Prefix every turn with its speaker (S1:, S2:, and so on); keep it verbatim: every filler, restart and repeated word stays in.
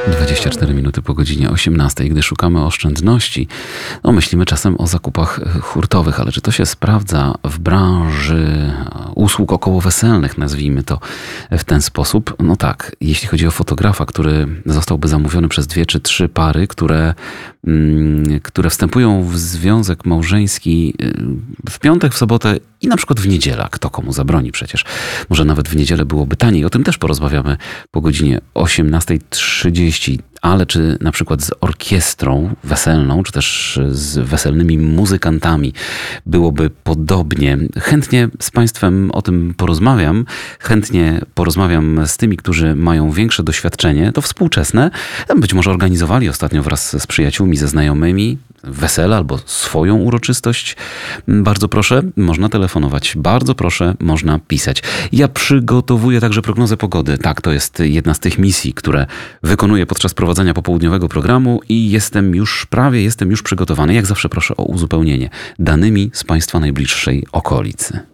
S1: dwadzieścia cztery minuty po godzinie osiemnastej. Gdy szukamy oszczędności, no myślimy czasem o zakupach hurtowych, ale czy to się sprawdza w branży usług okołoweselnych, nazwijmy to w ten sposób? No tak, jeśli chodzi o fotografa, który zostałby zamówiony przez dwie czy trzy pary, które, mm, które wstępują w związek małżeński w piątek, w sobotę i na przykład w niedzielę. Kto komu zabroni przecież? Może nawet w niedzielę byłoby taniej. O tym też porozmawiamy po godzinie osiemnastej trzydzieści. Ale czy na przykład z orkiestrą weselną, czy też z weselnymi muzykantami byłoby podobnie? Chętnie z Państwem o tym porozmawiam. Chętnie porozmawiam z tymi, którzy mają większe doświadczenie. To współczesne. Być może organizowali ostatnio wraz z przyjaciółmi, ze znajomymi wesele albo swoją uroczystość. Bardzo proszę, można telefonować. Bardzo proszę, można pisać. Ja przygotowuję także prognozę pogody. Tak, to jest jedna z tych misji, które wykonuję podczas prowadzenia popołudniowego programu i jestem już, prawie jestem już przygotowany. Jak zawsze proszę o uzupełnienie danymi z Państwa najbliższej okolicy.